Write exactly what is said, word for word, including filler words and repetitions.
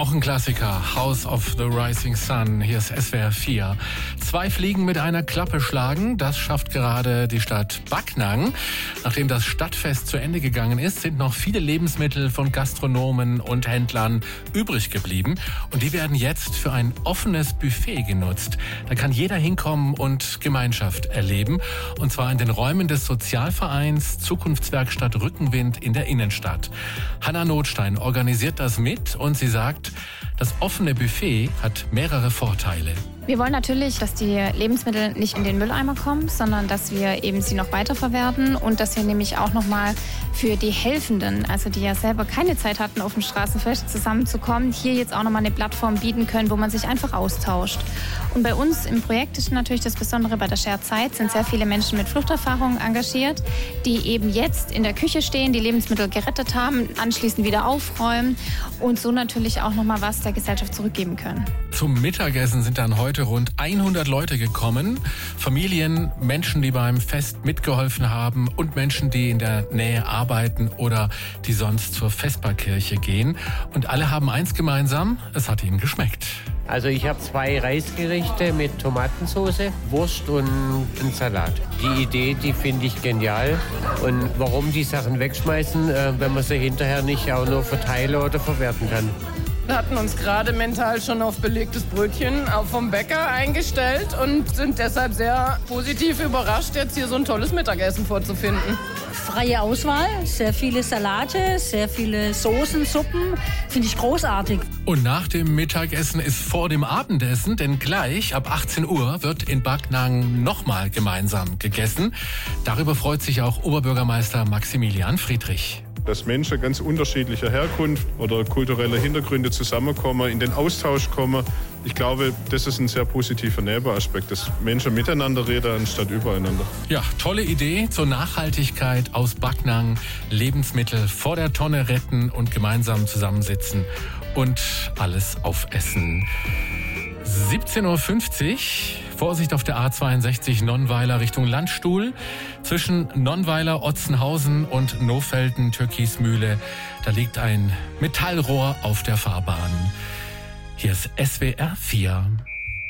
Auch ein Klassiker, House of the Rising Sun, hier ist S W R vier. Zwei Fliegen mit einer Klappe schlagen, das schafft gerade die Stadt Backnang. Nachdem das Stadtfest zu Ende gegangen ist, sind noch viele Lebensmittel von Gastronomen und Händlern übrig geblieben. Und die werden jetzt für ein offenes Buffet genutzt. Da kann jeder hinkommen und Gemeinschaft erleben. Und zwar in den Räumen des Sozialvereins Zukunftswerkstatt Rückenwind in der Innenstadt. Hanna Notstein organisiert das mit und sie sagt, das offene Buffet hat mehrere Vorteile. Wir wollen natürlich, dass die Lebensmittel nicht in den Mülleimer kommen, sondern dass wir eben sie noch weiterverwerten und dass wir nämlich auch nochmal für die Helfenden, also die ja selber keine Zeit hatten, auf dem Straßenfest zusammenzukommen, hier jetzt auch nochmal eine Plattform bieten können, wo man sich einfach austauscht. Und bei uns im Projekt ist natürlich das Besondere, bei der Shared Zeit sind sehr viele Menschen mit Fluchterfahrungen engagiert, die eben jetzt in der Küche stehen, die Lebensmittel gerettet haben, anschließend wieder aufräumen und so natürlich auch nochmal was der Gesellschaft zurückgeben können. Zum Mittagessen sind dann heute rund hundert Leute gekommen. Familien, Menschen, die beim Fest mitgeholfen haben und Menschen, die in der Nähe arbeiten oder die sonst zur Vesperkirche gehen. Und alle haben eins gemeinsam, es hat ihnen geschmeckt. Also ich habe zwei Reisgerichte mit Tomatensauce, Wurst und einen Salat. Die Idee, die finde ich genial. Und warum die Sachen wegschmeißen, wenn man sie hinterher nicht auch nur verteilen oder verwerten kann. Wir hatten uns gerade mental schon auf belegtes Brötchen auch vom Bäcker eingestellt und sind deshalb sehr positiv überrascht, jetzt hier so ein tolles Mittagessen vorzufinden. Freie Auswahl, sehr viele Salate, sehr viele Soßen, Suppen, finde ich großartig. Und nach dem Mittagessen ist vor dem Abendessen, denn gleich ab achtzehn Uhr wird in Backnang nochmal gemeinsam gegessen. Darüber freut sich auch Oberbürgermeister Maximilian Friedrich. Dass Menschen ganz unterschiedlicher Herkunft oder kultureller Hintergründe zusammenkommen, in den Austausch kommen. Ich glaube, das ist ein sehr positiver Nebenaspekt, dass Menschen miteinander reden, anstatt übereinander. Ja, tolle Idee zur Nachhaltigkeit aus Backnang. Lebensmittel vor der Tonne retten und gemeinsam zusammensitzen und alles aufessen. siebzehn Uhr fünfzig, Vorsicht auf der A zweiundsechzig Nonnweiler Richtung Landstuhl. Zwischen Nonnweiler, Otzenhausen und Nofelden, Türkismühle, da liegt ein Metallrohr auf der Fahrbahn. Hier ist S W R vier.